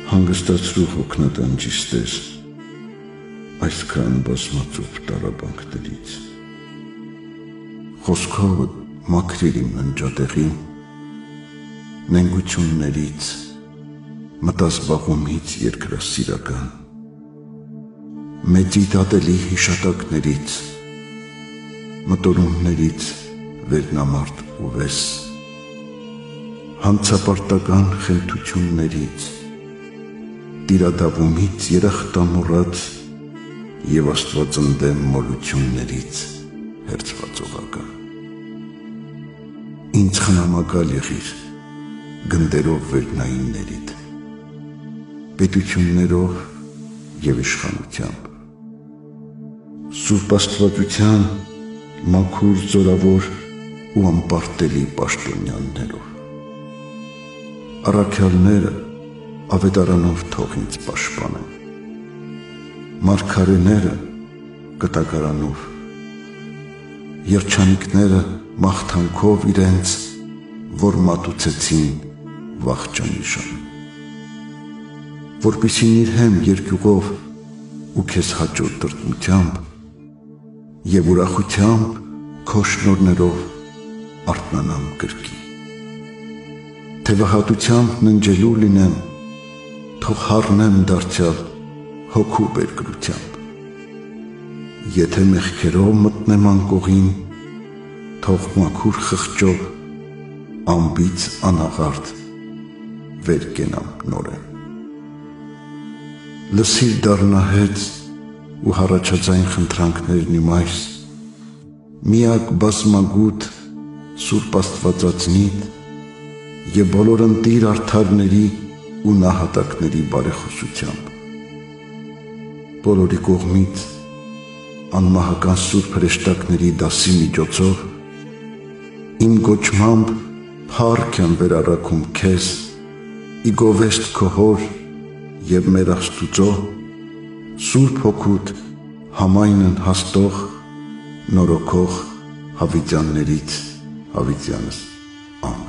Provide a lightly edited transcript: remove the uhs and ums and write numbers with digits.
հանգստացրու հոգնատանջիս Տեր, այսքան բազմածուփ տառապանքներից։ Խոսքովդ մաքրիր իմ ննջատեղին, նենգություններից, մտազբաղումից երկրասիրական, մեծի դատելի հիշատակներից, մտորումներից վերնամարդ ու վես, հանցապարտական խենթություններից, տիրադավումից երախտամոռաց և աստվածընդեմ մոլություններից հերձվածողական։ Ինձ խնամակալ եղիր գնդերով վերնայիններիդ, պետություններով և իշխանությամբ, Սուրբ Աստվածության մաքուր զորավոր ու անպարտելի պաշտոնյաներով։ Առաքյալները ավետարանով թող ինձ պաշտպանեն, մարգարեները կտակարանով, երջանիկները մաղթանքով իրենց, որ մատուցեցին վախճանիշան, որպեսզի նիրհեմ երկյուղով ու քեզ հաճո տրտմությամբ և ուրախությամբ քո շնորհներով արթնանամ կրկին։ Թևահատությամբ ննջելու լինեմ, թող հառնեմ դարձյալ հոգու բերկրությամբ, եթե մեղքերով մտնեմ անկողին, թող մաքուր խղճով անբիծ անաղարտ վեր կենամ նորեն։ Լսիր դառնահեծ ու հառաջաձայն խնդրանքներն իմ այս, միակ բազմագութ Սուրբ Աստվածածնիդ և բոլոր ընտիր արդարների ու նահատակների բարեխոսությամբ, բոլորի կողմից անմահական սուրբ հրեշտակների դասի միջոցով իմ գոչմամբ փառք եմ վերառաքում քեզ, ի գովեստ քո հոր և մեր Աստուծո, Սուրբ Հոգուդ համայնն հաստող, նորոգող հավիտյաններից հավիտյանս։